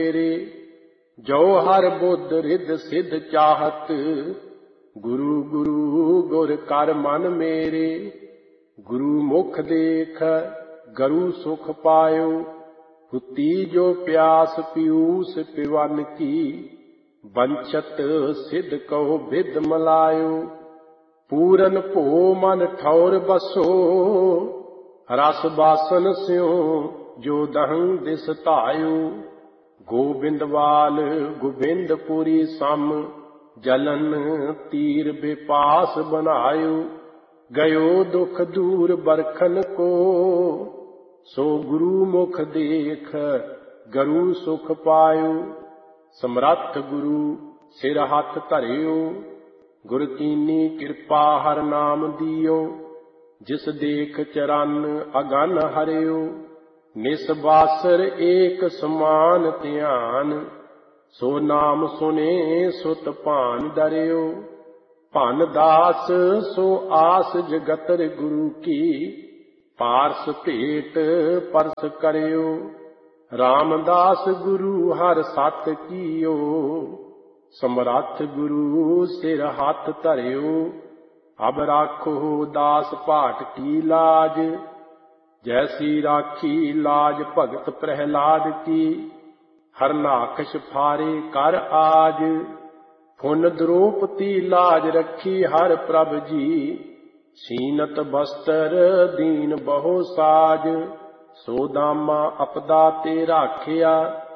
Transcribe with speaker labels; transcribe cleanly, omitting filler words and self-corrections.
Speaker 1: मेरे। जो हर बुद्ध रिद सिद्ध चाहत, गुरु गुरु गुर कर मन मेरे। गुरु मुख देख गरु सुख पायो, हुती जो प्यास पीयूष पिवन की। बंचत सिद्ध कहो विद मलायो, पूरन भो मन ठौर बसो। रस बासन स्यों जो दहं दिस धायो, गोबिंदवाल गोबिंदपुरी सम। जलन तीर बेपास बनायो, गयो दुख दूर बरखन को। सो गुरु मुख देख गरु सुख पायो। समरथ गुरु सिर हथ धरियो, गुर कीनी कृपा हर नाम दियो। जिस देख चरण अगन हरियो, निसबासर एक समान ध्यान। सो नाम सुने सुत भान डरियो, भन दास सो आस जगतर गुरु की। पारस भेट परस करियो, रामदास गुरु हर सत कियो। समरथ गुरु सिर हाथ धरियो, अब राखो दास पाट की लाज। जैसी राखी लाज भगत प्रहलाद की, हरनाकश फारे कर आज। फुन द्रौपदी लाज रखी हर प्रभ जी, सीनत बस्तर दीन बहु साज। सो दामा अपदा ते राखिया,